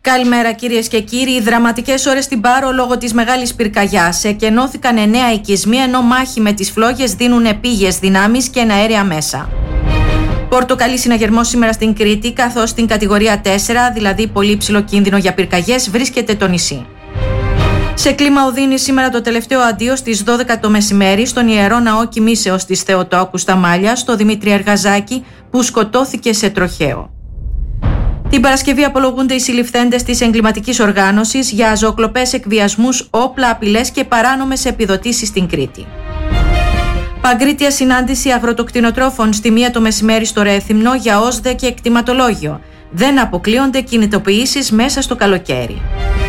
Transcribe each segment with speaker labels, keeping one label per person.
Speaker 1: Καλημέρα κυρίες και κύριοι. Δραματικές ώρες στην Πάρο λόγω της μεγάλης πυρκαγιάς. Εκενώθηκαν 9 οικισμοί, ενώ μάχη με τις φλόγες δίνουν επίγειες δυνάμεις και αέρια μέσα. Πορτοκαλί συναγερμός σήμερα στην Κρήτη, καθώς στην κατηγορία 4, δηλαδή πολύ υψηλό κίνδυνο για πυρκαγιές, βρίσκεται το νησί. Σε κλίμα οδύνη σήμερα το τελευταίο αντίο στις 12 το μεσημέρι στον Ιερό Ναό Κοιμήσεως της Θεοτόκου στα Μάλια, στο Δημήτρη Εργαζάκη, που σκοτώθηκε σε τροχαίο. Την Παρασκευή απολογούνται οι συλληφθέντες της εγκληματικής οργάνωσης για ζωοκλοπές, εκβιασμούς, όπλα, απειλές και παράνομες επιδοτήσεις στην Κρήτη. Παγκρίτια συνάντηση αγροτοκτηνοτρόφων στη 1 το μεσημέρι στο Ρέθυμνο για ΩΣΔΕ και εκτιματολόγιο. Δεν αποκλείονται κινητοποιήσεις μέσα στο καλοκαίρι.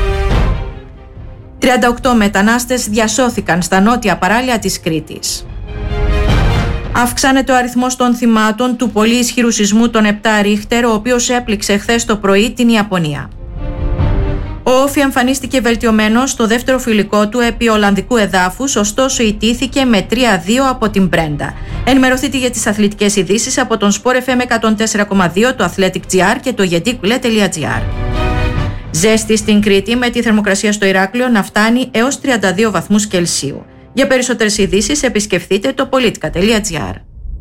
Speaker 1: 38 μετανάστες διασώθηκαν στα νότια παράλια της Κρήτης. Αυξάνεται ο αριθμός των θυμάτων του πολύ ισχυρού σεισμού των 7 Ρίχτερ, ο οποίος έπληξε χθες το πρωί την Ιαπωνία. Ο Όφι εμφανίστηκε βελτιωμένος στο δεύτερο φιλικό του επί Ολλανδικού εδάφους, ωστόσο ιτήθηκε με 3-2 από την Μπρέντα. Ενημερωθείτε για τις αθλητικές ειδήσεις από τον Sport FM 104,2, το Athletic GR και το yetikule.gr. Ζέστη στην Κρήτη, με τη θερμοκρασία στο Ηράκλειο να φτάνει έως 32 βαθμούς Κελσίου. Για περισσότερες ειδήσεις επισκεφτείτε το politica.gr.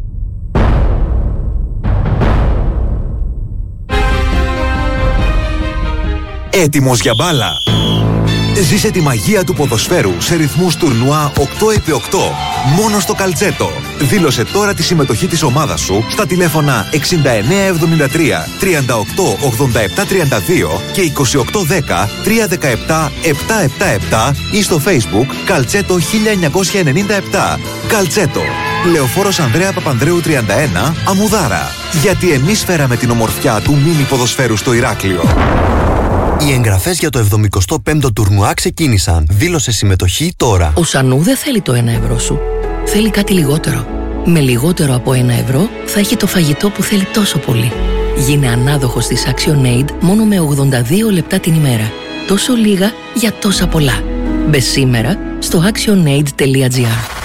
Speaker 2: Έτοιμος για μπάλα? Ζήσε τη μαγεία του ποδοσφαίρου σε ρυθμούς τουρνουά 8x8 μόνο στο Καλτσέτο. Δήλωσε τώρα τη συμμετοχή της ομάδας σου στα τηλέφωνα 6973 38 87 32 και 2810 317 777 ή στο Facebook Καλτσέτο 1997. Καλτσέτο, Λεωφόρος Ανδρέα Παπανδρέου 31, Αμμουδάρα. Γιατί εμείς φέραμε την ομορφιά του μίνι ποδοσφαίρου στο Ηράκλειο. Οι εγγραφές για το 75ο τουρνουά ξεκίνησαν. Δήλωσε συμμετοχή τώρα.
Speaker 3: Ο Σανού δεν θέλει το 1 ευρώ σου. Θέλει κάτι λιγότερο. Με λιγότερο από 1 ευρώ θα έχει το φαγητό που θέλει τόσο πολύ. Γίνε ανάδοχος της ActionAid μόνο με 82 λεπτά την ημέρα. Τόσο λίγα για τόσα πολλά. Μπες σήμερα στο actionaid.gr.